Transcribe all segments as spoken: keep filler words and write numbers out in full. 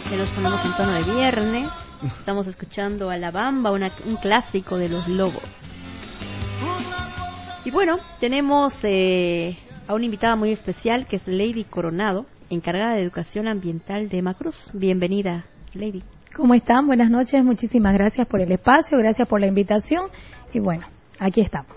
que nos ponemos en tono de viernes. Estamos escuchando a La Bamba, una, un clásico de Los Lobos. Y bueno, tenemos eh, a una invitada muy especial que es Lady Coronado, encargada de educación ambiental de Macruz. Bienvenida, Lady. ¿Cómo están? Buenas noches, muchísimas gracias por el espacio, gracias por la invitación y bueno, aquí estamos.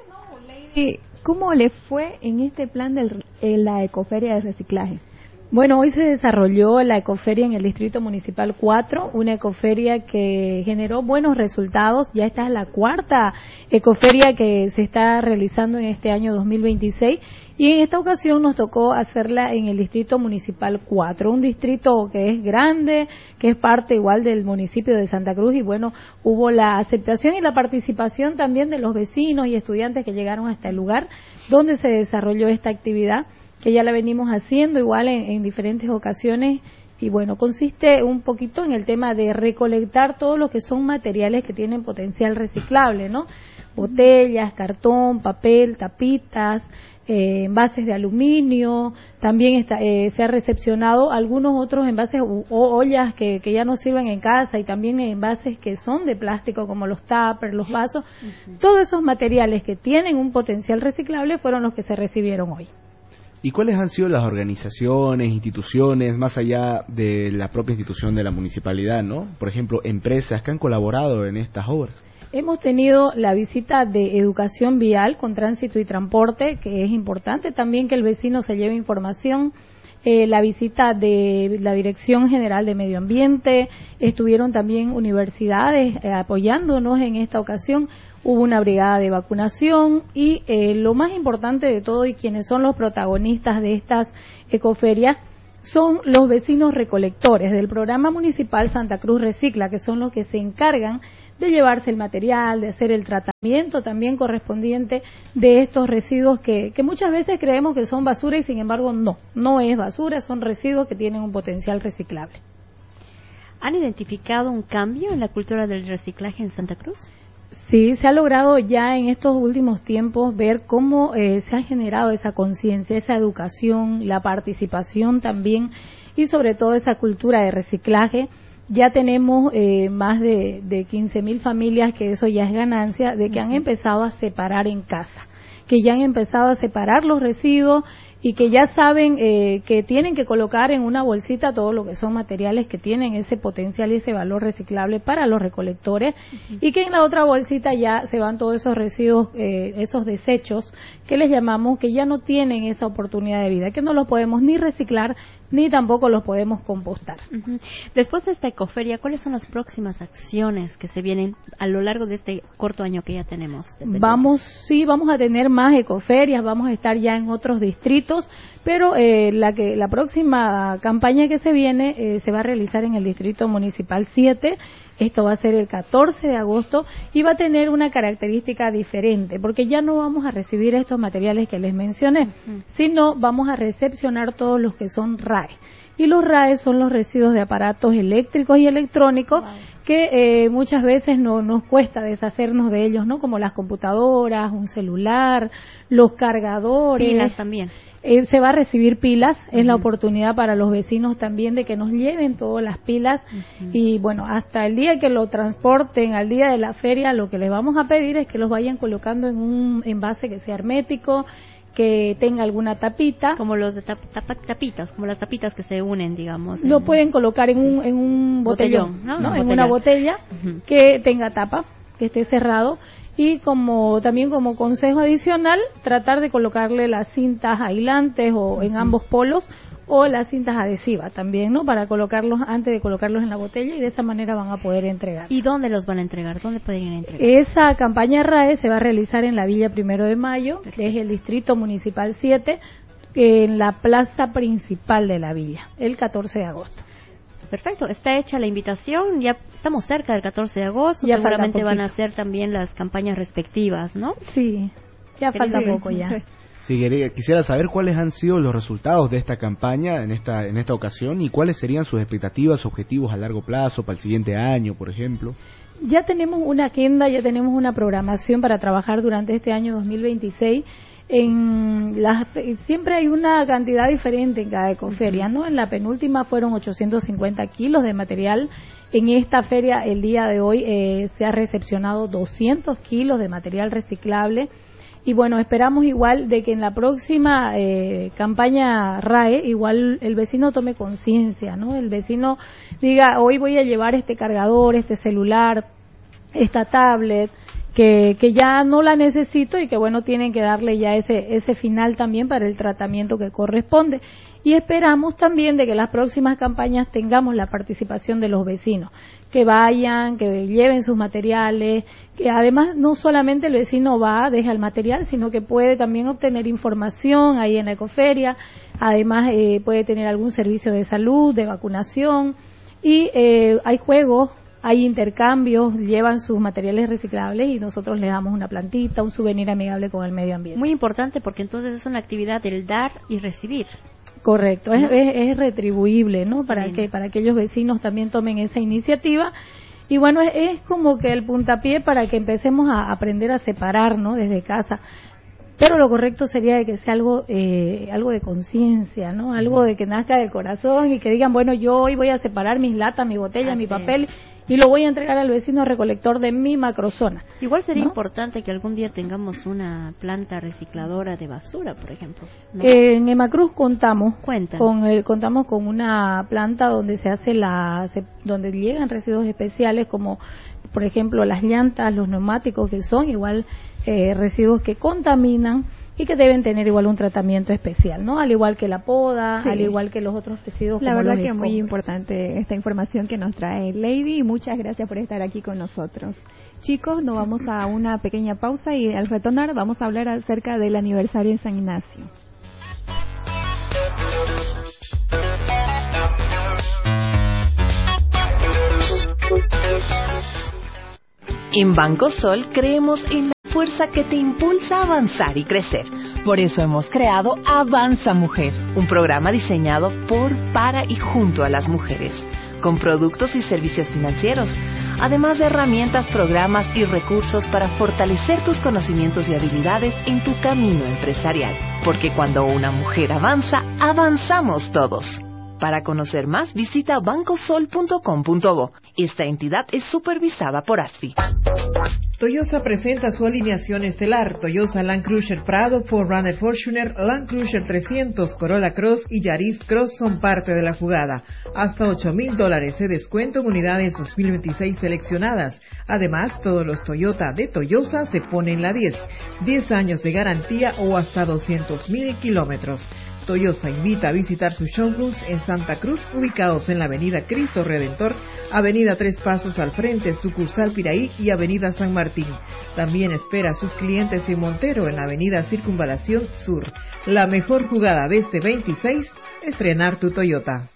Lady, ¿cómo le fue en este plan de la ecoferia de reciclaje? Bueno, hoy se desarrolló la ecoferia en el Distrito Municipal cuatro, una ecoferia que generó buenos resultados. Ya esta es la cuarta ecoferia que se está realizando en este año dos mil veintiséis y en esta ocasión nos tocó hacerla en el Distrito Municipal cuatro, un distrito que es grande, que es parte igual del municipio de Santa Cruz y bueno, hubo la aceptación y la participación también de los vecinos y estudiantes que llegaron hasta el lugar donde se desarrolló esta actividad, que ya la venimos haciendo igual en, en diferentes ocasiones y bueno, consiste un poquito en el tema de recolectar todo lo que son materiales que tienen potencial reciclable, ¿no? Botellas, cartón, papel, tapitas, eh, envases de aluminio, también está, eh, se ha recepcionado algunos otros envases o, o ollas que, que ya no sirven en casa y también envases que son de plástico como los tuppers, los vasos, uh-huh. Todos esos materiales que tienen un potencial reciclable fueron los que se recibieron hoy. ¿Y cuáles han sido las organizaciones, instituciones, más allá de la propia institución de la municipalidad, ¿no? Por ejemplo, empresas que han colaborado en estas obras? Hemos tenido la visita de educación vial con tránsito y transporte, que es importante también que el vecino se lleve información. Eh, la visita de la Dirección General de Medio Ambiente, estuvieron también universidades eh, apoyándonos en esta ocasión, hubo una brigada de vacunación y eh, lo más importante de todo y quienes son los protagonistas de estas ecoferias son los vecinos recolectores del programa municipal Santa Cruz Recicla, que son los que se encargan de llevarse el material, de hacer el tratamiento también correspondiente de estos residuos que, que muchas veces creemos que son basura y sin embargo no, no es basura, son residuos que tienen un potencial reciclable. ¿Han identificado un cambio en la cultura del reciclaje en Santa Cruz? Sí, se ha logrado ya en estos últimos tiempos ver cómo eh, se ha generado esa conciencia, esa educación, la participación también y sobre todo esa cultura de reciclaje. Ya tenemos eh, más de, de quince mil familias, que eso ya es ganancia, de que han empezado a separar en casa, que ya han empezado a separar los residuos y que ya saben eh, que tienen que colocar en una bolsita todo lo que son materiales que tienen ese potencial y ese valor reciclable para los recolectores uh-huh. Y que en la otra bolsita ya se van todos esos residuos, eh, esos desechos que les llamamos, que ya no tienen esa oportunidad de vida, que no los podemos ni reciclar ni tampoco los podemos compostar. Uh-huh. Después de esta ecoferia, ¿cuáles son las próximas acciones que se vienen a lo largo de este corto año que ya tenemos? Vamos, sí, vamos a tener más ecoferias, vamos a estar ya en otros distritos, pero eh, la que la próxima campaña que se viene eh, se va a realizar en el Distrito Municipal siete. Esto va a ser el catorce de agosto y va a tener una característica diferente, porque ya no vamos a recibir estos materiales que les mencioné, uh-huh. Sino vamos a recepcionar todos los que son R A E. Y los R A E son los residuos de aparatos eléctricos y electrónicos, wow. Que eh, muchas veces no nos cuesta deshacernos de ellos, ¿no? Como las computadoras, un celular, los cargadores. Pilas también. Eh, se va a recibir pilas, uh-huh. Es la oportunidad para los vecinos también de que nos lleven todas las pilas uh-huh. Y bueno, hasta el día que lo transporten, al día de la feria, lo que les vamos a pedir es que los vayan colocando en un envase que sea hermético, que tenga alguna tapita. Como los de tap, tap, tapitas, como las tapitas que se unen, digamos. Lo en... pueden colocar en un, en un botellón, botellón ¿no? ¿no? En una botella uh-huh. Que tenga tapa, que esté cerrado. Y como también como consejo adicional, tratar de colocarle las cintas aislantes o uh-huh. En ambos polos, o las cintas adhesivas también, ¿no? Para colocarlos antes de colocarlos en la botella y de esa manera van a poder entregar. ¿Y dónde los van a entregar? ¿Dónde podrían entregar? Esa campaña R A E se va a realizar en la Villa Primero de Mayo, perfecto. Que es el Distrito Municipal siete, en la plaza principal de la villa, el catorce de agosto. Perfecto, está hecha la invitación, ya estamos cerca del catorce de agosto, ya seguramente van a hacer también las campañas respectivas, ¿no? Sí, ya falta poco ya. Sí, quisiera saber cuáles han sido los resultados de esta campaña en esta en esta ocasión y cuáles serían sus expectativas, objetivos a largo plazo para el siguiente año, por ejemplo. Ya tenemos una agenda, ya tenemos una programación para trabajar durante este año dos mil veintiséis. En las, siempre hay una cantidad diferente en cada ecoferia, ¿no? En la penúltima fueron ochocientos cincuenta kilos de material. En esta feria, el día de hoy, eh, se ha recepcionado doscientos kilos de material reciclable. Y bueno, esperamos igual de que en la próxima eh, campaña R A E, igual el vecino tome conciencia, ¿no? El vecino diga, hoy voy a llevar este cargador, este celular, esta tablet, que, que ya no la necesito y que bueno, tienen que darle ya ese, ese final también para el tratamiento que corresponde. Y esperamos también de que las próximas campañas tengamos la participación de los vecinos, que vayan, que lleven sus materiales, que además no solamente el vecino va, deja el material, sino que puede también obtener información ahí en la ecoferia, además eh, puede tener algún servicio de salud, de vacunación, y eh, hay juegos, hay intercambios, llevan sus materiales reciclables y nosotros le damos una plantita, un souvenir amigable con el medio ambiente. Muy importante porque entonces es una actividad del dar y recibir. Correcto, es, es, es retribuible, ¿no? Para Bien. que para que aquellos vecinos también tomen esa iniciativa. Y bueno, es, es como que el puntapié para que empecemos a aprender a separar, ¿no? Desde casa. Pero lo correcto sería de que sea algo eh, algo de conciencia, ¿no? Algo de que nazca del corazón y que digan, bueno, yo hoy voy a separar mis latas, mi botella, Así mi papel y lo voy a entregar al vecino recolector de mi macrozona. Igual sería ¿no? importante que algún día tengamos una planta recicladora de basura, por ejemplo, ¿no? Eh, en Emacruz contamos Cuentan. con el, contamos con una planta donde se hace la se, donde llegan residuos especiales como por ejemplo las llantas, los neumáticos, que son igual eh, residuos que contaminan y que deben tener igual un tratamiento especial, ¿no? Al igual que la poda, sí. al igual que los otros residuos. La como verdad los que es muy escombros. importante esta información que nos trae Lady y muchas gracias por estar aquí con nosotros. Chicos, nos vamos a una pequeña pausa y al retornar vamos a hablar acerca del aniversario en San Ignacio. En Banco Sol creemos en la fuerza que te impulsa a avanzar y crecer. Por eso hemos creado Avanza Mujer, un programa diseñado por, para y junto a las mujeres, con productos y servicios financieros, además de herramientas, programas y recursos para fortalecer tus conocimientos y habilidades en tu camino empresarial. Porque cuando una mujer avanza, avanzamos todos. Para conocer más, visita banco sol punto com punto bo. Esta entidad es supervisada por A S F I. Toyota presenta su alineación estelar. Toyota Land Cruiser Prado, cuatro runner Fortuner, Land Cruiser trescientos, Corolla Cross y Yaris Cross son parte de la jugada. Hasta ocho mil dólares de descuento en unidades dos mil veintiséis seleccionadas. Además, todos los Toyota de Toyosa se ponen la diez. diez años de garantía o hasta doscientos mil kilómetros. Toyosa invita a visitar sus showrooms en Santa Cruz, ubicados en la Avenida Cristo Redentor, Avenida Tres Pasos al frente, sucursal Piraí y Avenida San Martín. También espera a sus clientes en Montero, en la Avenida Circunvalación Sur. La mejor jugada de este veintiséis, estrenar tu Toyota.